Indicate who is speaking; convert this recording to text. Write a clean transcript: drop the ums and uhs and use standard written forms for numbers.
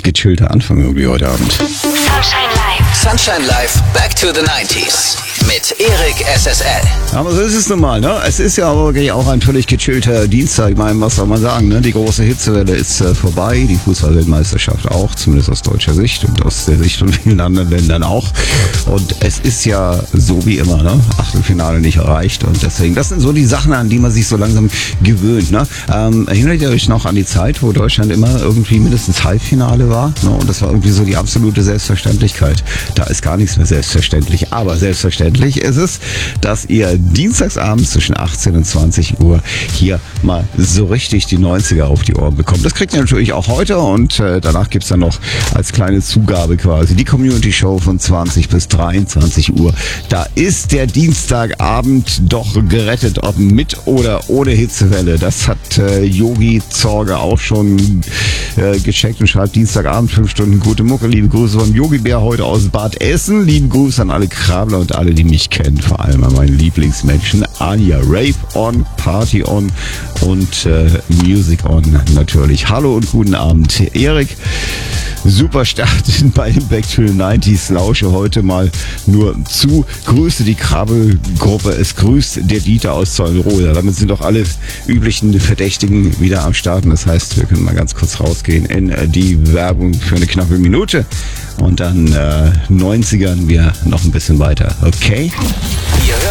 Speaker 1: gechillter Anfang irgendwie heute Abend.
Speaker 2: Sunshine Live.
Speaker 3: Sunshine Live, Back to the 90s. Mit Erik SSL.
Speaker 1: Aber so ist es nun mal, ne? Es ist ja wirklich auch ein völlig gechillter Dienstag. Ich meine, was soll man sagen, ne? Die große Hitzewelle ist vorbei, die Fußball-Weltmeisterschaft auch, zumindest aus deutscher Sicht und aus der Sicht von vielen anderen Ländern auch. Und es ist ja so wie immer, ne? Achtelfinale nicht erreicht und deswegen, das sind so die Sachen, an die man sich so langsam gewöhnt, ne? Erinnert ihr euch noch an die Zeit, wo Deutschland immer irgendwie mindestens Halbfinale war, ne? Und das war irgendwie so die absolute Selbstverständlichkeit. Da ist gar nichts mehr selbstverständlich, aber selbstverständlich ist es, dass ihr dienstagsabends zwischen 18 und 20 Uhr hier mal so richtig die 90er auf die Ohren bekommt. Das kriegt ihr natürlich auch heute und danach gibt's dann noch als kleine Zugabe quasi die Community Show von 20 bis 23 Uhr. Da ist der Dienstagabend doch gerettet, ob mit oder ohne Hitzewelle. Das hat Yogi Zorge auch schon gecheckt und schreibt Dienstagabend 5 Stunden gute Mucke. Liebe Grüße vom Yogi Bär heute aus Bad Essen. Liebe Grüße an alle Krabler und alle, die mich kennen. Vor allem an meinen Lieblingsmenschen. Anja, Rave on, Party on und Music on natürlich. Hallo und guten Abend, Erik. Super Start bei Back to the 90s. Lausche heute mal nur zu. Grüße die Krabbelgruppe. Es grüßt der Dieter aus Zollenroda. Damit sind doch alle üblichen Verdächtigen wieder am Start. Das heißt, wir können mal ganz kurz rausgehen in die Werbung für eine knappe Minute. Und dann 90ern wir noch ein bisschen weiter. Okay?